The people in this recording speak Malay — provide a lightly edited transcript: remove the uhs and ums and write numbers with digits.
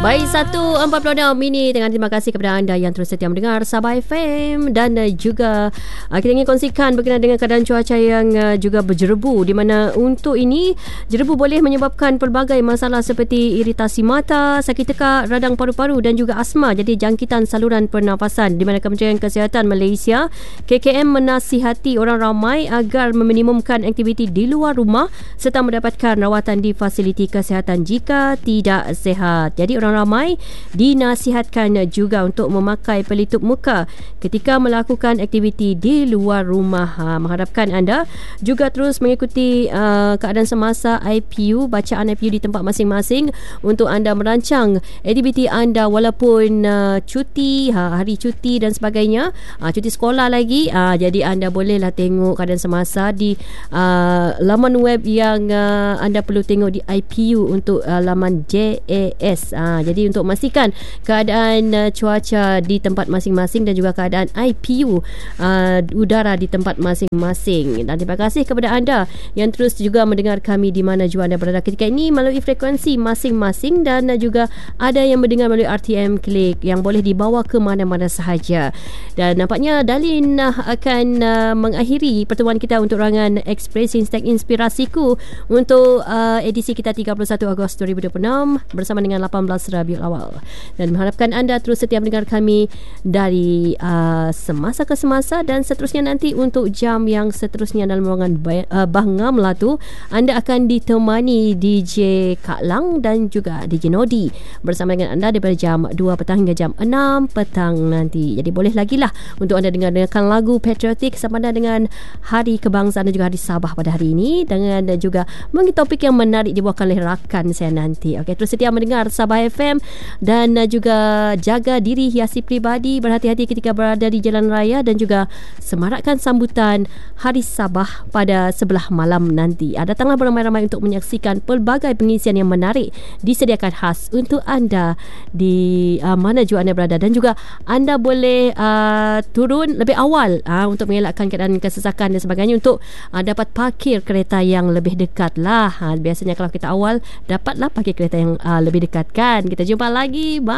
Baik, 1.46 ini dengan terima kasih kepada anda yang terus setia mendengar Sabah FM. Dan juga kita ingin kongsikan berkenaan dengan keadaan cuaca yang juga berjerebu, di mana untuk ini jerebu boleh menyebabkan pelbagai masalah seperti iritasi mata, sakit tekak, radang paru-paru dan juga asma, jadi jangkitan saluran pernafasan, di mana Kementerian Kesihatan Malaysia KKM menasihati orang ramai agar meminimumkan aktiviti di luar rumah serta mendapatkan rawatan di fasiliti kesihatan jika tidak sihat. Jadi orang ramai dinasihatkan juga untuk memakai pelitup muka ketika melakukan aktiviti di luar rumah. Mengharapkan anda juga terus mengikuti keadaan semasa IPU, bacaan IPU di tempat masing-masing untuk anda merancang aktiviti anda walaupun cuti, hari cuti dan sebagainya, cuti sekolah lagi. Jadi anda bolehlah tengok keadaan semasa di laman web yang anda perlu tengok di IPU untuk laman JAS. Jadi untuk memastikan keadaan cuaca di tempat masing-masing dan juga keadaan IPU udara di tempat masing-masing. Dan terima kasih kepada anda yang terus juga mendengar kami di mana jua anda berada ketika ini melalui frekuensi masing-masing, dan juga ada yang mendengar melalui RTM Klik yang boleh dibawa ke mana-mana sahaja. Dan nampaknya Dalin akan mengakhiri pertemuan kita untuk rangan Ekspresi Inspirasiku untuk edisi kita 31 Ogos 2026 bersama dengan 18 Rabiul Awal, dan mengharapkan anda terus setia mendengar kami dari semasa ke semasa, dan seterusnya nanti untuk jam yang seterusnya dalam ruangan Bahngam Melatu anda akan ditemani DJ Kak Lang dan juga DJ Nodi bersama dengan anda daripada jam 2 petang hingga jam 6 petang nanti. Jadi boleh lagi lah untuk anda dengarkan lagu patriotik sama ada dengan Hari Kebangsaan dan juga Hari Sabah pada hari ini, dengan juga mengenai topik yang menarik dibawakan oleh rakan saya nanti. Okey, terus setia mendengar Sabah FM dan juga jaga diri, hiasi peribadi, berhati-hati ketika berada di jalan raya, dan juga semarakkan sambutan Hari Sabah pada sebelah malam nanti. Datanglah beramai-ramai untuk menyaksikan pelbagai pengisian yang menarik disediakan khas untuk anda di mana jua anda berada, dan juga anda boleh turun lebih awal untuk mengelakkan keadaan kesesakan dan sebagainya untuk dapat parkir kereta yang lebih dekat lah. Biasanya kalau kita awal dapatlah parkir kereta yang lebih dekat kan. Kita jumpa lagi. Bye.